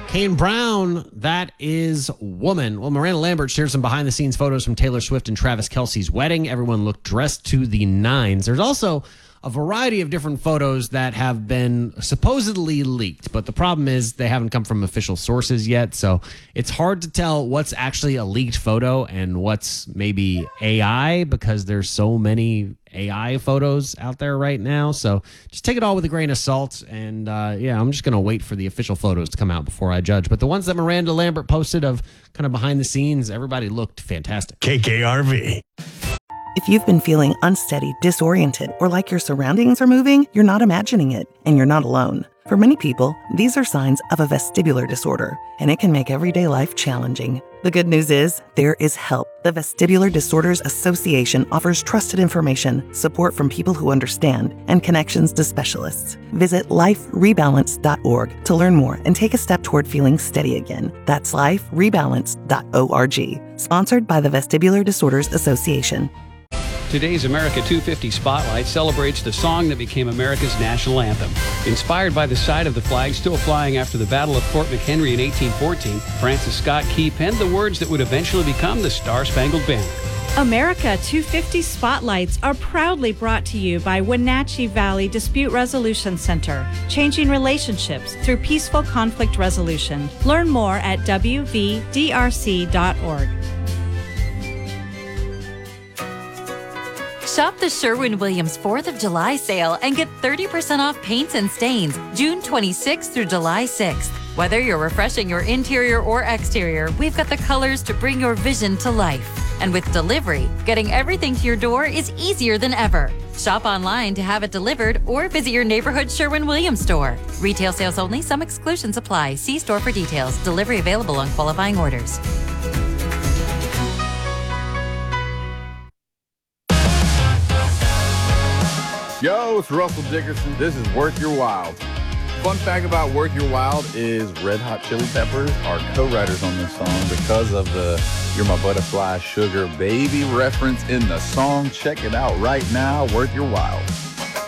Kane Brown, that is Woman. Well, Miranda Lambert shared some behind-the-scenes photos from Taylor Swift and Travis Kelce's wedding. Everyone looked dressed to the nines. There's also a variety of different photos that have been supposedly leaked, but the problem is they haven't come from official sources yet, so it's hard to tell what's actually a leaked photo and what's maybe AI, because there's so many AI photos out there right now. So just take it all with a grain of salt, and I'm just going to wait for the official photos to come out before I judge. But the ones that Miranda Lambert posted of kind of behind the scenes, everybody looked fantastic. KKRV. If you've been feeling unsteady, disoriented, or like your surroundings are moving, you're not imagining it, and you're not alone. For many people, these are signs of a vestibular disorder, and it can make everyday life challenging. The good news is, there is help. The Vestibular Disorders Association offers trusted information, support from people who understand, and connections to specialists. Visit liferebalance.org to learn more and take a step toward feeling steady again. That's liferebalance.org. Sponsored by the Vestibular Disorders Association. Today's America 250 Spotlight celebrates the song that became America's national anthem. Inspired by the sight of the flag still flying after the Battle of Fort McHenry in 1814, Francis Scott Key penned the words that would eventually become the Star-Spangled Banner. America 250 Spotlights are proudly brought to you by Wenatchee Valley Dispute Resolution Center, changing relationships through peaceful conflict resolution. Learn more at wvdrc.org. Shop the Sherwin-Williams 4th of July sale and get 30% off paints and stains June 26th through July 6th. Whether you're refreshing your interior or exterior, we've got the colors to bring your vision to life. And with delivery, getting everything to your door is easier than ever. Shop online to have it delivered or visit your neighborhood Sherwin-Williams store. Retail sales only. Some exclusions apply. See store for details. Delivery available on qualifying orders. Yo, it's Russell Dickerson. This is Worth Your Wild. Fun fact about Worth Your Wild is Red Hot Chili Peppers are co-writers on this song because of the You're My Butterfly Sugar Baby reference in the song. Check it out right now, Worth Your Wild.